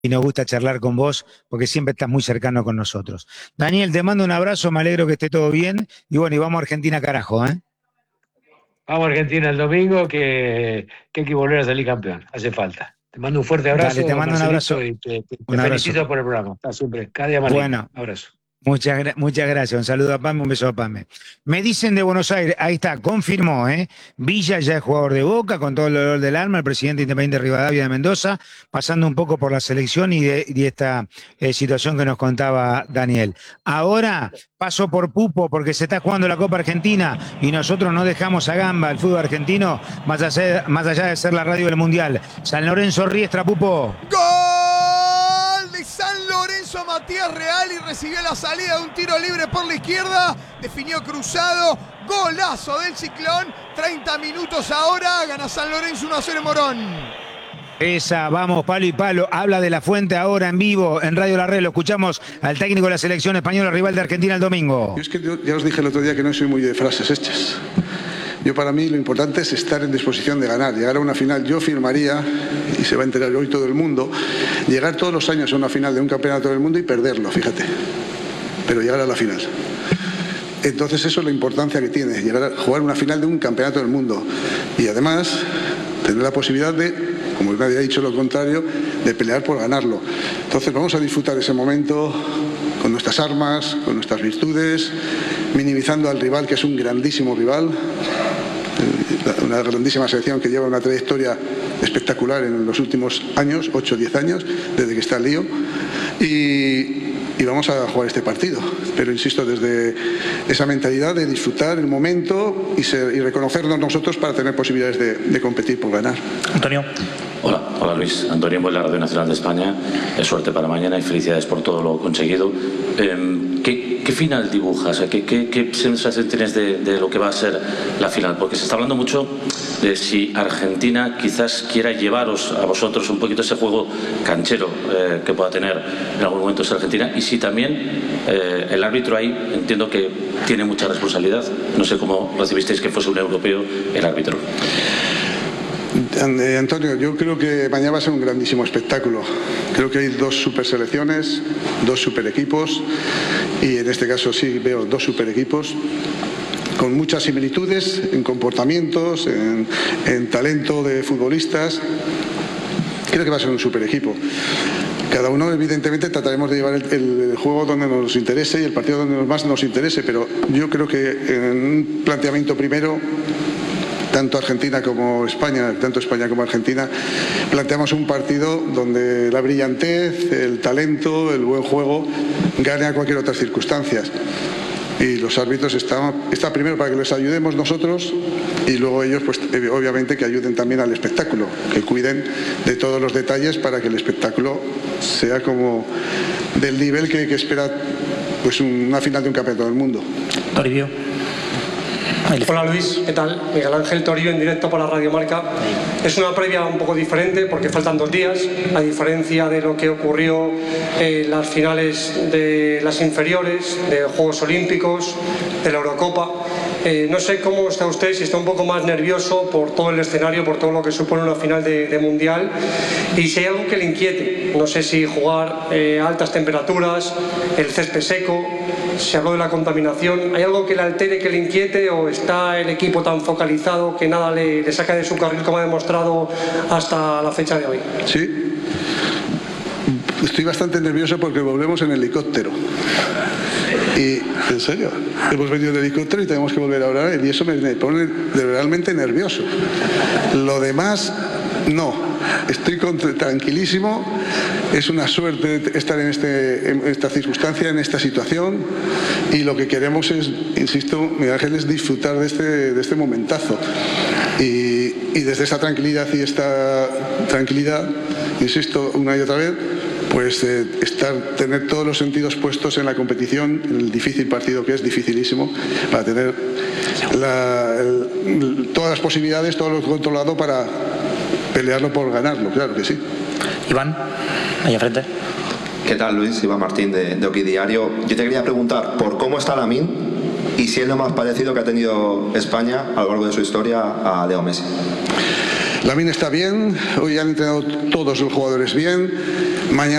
y nos gusta charlar con vos porque siempre estás muy cercano con nosotros. Daniel, te mando un abrazo, me alegro que esté todo bien y bueno, y vamos a Argentina carajo, ¿eh? Vamos a Argentina el domingo, que hay que volver a salir campeón, hace falta. Te mando un fuerte abrazo, Dale, te mando un Marcelito, abrazo, y te un abrazo. felicito por el programa. Está siempre, cada día más lindo. Bueno, Abrazo. muchas gracias. Un saludo a Pame, un beso a Pame. Me dicen de Buenos Aires, ahí está, confirmó, ¿eh? Villa ya es jugador de Boca, con todo el dolor del alma, el presidente independiente Rivadavia de Mendoza, pasando un poco por la selección y esta situación que nos contaba Daniel. Ahora paso por Pupo porque se está jugando la Copa Argentina y nosotros no dejamos a gamba el fútbol argentino, más allá de ser la radio del Mundial. San Lorenzo Riestra, Pupo. ¡Gol de San Lorenzo! Matías Real y recibió la salida de un tiro libre por la izquierda, definió cruzado, golazo del Ciclón, 30 minutos ahora, gana San Lorenzo 1-0 en Morón. Esa, vamos, palo y palo. Habla de La Fuente ahora en vivo en Radio La Red. Lo escuchamos al técnico de la selección española, rival de Argentina el domingo. Yo es que ya os dije el otro día que no soy muy de frases hechas. Yo, para mí, lo importante es estar en disposición de ganar. Llegar a una final, yo firmaría, y se va a enterar hoy todo el mundo, llegar todos los años a una final de un campeonato del mundo y perderlo, fíjate. Pero llegar a la final. Entonces eso es la importancia que tiene, llegar a jugar una final de un campeonato del mundo. Y además, tener la posibilidad de, como nadie ha dicho lo contrario, de pelear por ganarlo. Entonces vamos a disfrutar ese momento con nuestras armas, con nuestras virtudes, minimizando al rival, que es un grandísimo rival, una grandísima selección que lleva una trayectoria espectacular en los últimos años, 8 o 10 años, desde que está el lío, y vamos a jugar este partido, pero insisto, desde esa mentalidad de disfrutar el momento y reconocernos nosotros para tener posibilidades de competir por ganar. Antonio. Hola Luis, Antonio en la Radio Nacional de España, suerte para mañana y felicidades por todo lo conseguido. ¿Qué final dibujas? ¿Qué sensación tienes de lo que va a ser la final? Porque se está hablando mucho de si Argentina quizás quiera llevaros a vosotros un poquito ese juego canchero que pueda tener en algún momento esa Argentina, y si también el árbitro ahí entiendo que tiene mucha responsabilidad. No sé cómo recibisteis que fuese un europeo el árbitro. Antonio, yo creo que mañana va a ser un grandísimo espectáculo. Creo que hay dos super selecciones, dos super equipos, y en este caso sí veo dos super equipos con muchas similitudes en comportamientos, en talento de futbolistas. Creo que va a ser un super equipo. Cada uno, evidentemente, trataremos de llevar el juego donde nos interese y el partido donde más nos interese, pero yo creo que en un planteamiento primero, tanto Argentina como España, tanto España como Argentina, planteamos un partido donde la brillantez, el talento, el buen juego gane a cualquier otra circunstancia. Y los árbitros está primero para que les ayudemos nosotros, y luego ellos, pues obviamente, que ayuden también al espectáculo, que cuiden de todos los detalles para que el espectáculo sea como del nivel que espera, pues, una final de un campeonato del mundo. Toribio. Hola Luis, ¿qué tal? Miguel Ángel Toribio en directo para Radio Marca. Es una previa un poco diferente porque faltan 2 días, a diferencia de lo que ocurrió en las finales de las inferiores, de Juegos Olímpicos, de la Eurocopa. No sé cómo está usted, si está un poco más nervioso por todo el escenario, por todo lo que supone una final de Mundial, y si hay algo que le inquiete. No sé si jugar a altas temperaturas, el césped seco, se habló de la contaminación. ¿Hay algo que le altere, que le inquiete, o está el equipo tan focalizado que nada le saca de su carril, como ha demostrado hasta la fecha de hoy? Sí, estoy bastante nervioso porque volvemos en helicóptero. Y, en serio, hemos venido en helicóptero y tenemos que volver ahora, y eso me pone realmente nervioso. Lo demás, no. Estoy tranquilísimo. Es una suerte estar en esta circunstancia, en esta situación, y lo que queremos es, insisto, Miguel Ángel, es disfrutar de este momentazo. Y desde esa tranquilidad insisto, una y otra vez, pues tener todos los sentidos puestos en la competición, en el difícil partido que es, dificilísimo, para tener todas las posibilidades, todo lo controlado para pelearlo por ganarlo, claro que sí. Iván, ahí enfrente. ¿Qué tal, Luis? Iván Martín de Oki Diario. Yo te quería preguntar por cómo está Lamine y si es lo más parecido que ha tenido España a lo largo de su historia a Leo Messi. Lamine está bien, hoy han entrenado todos los jugadores bien. Mañana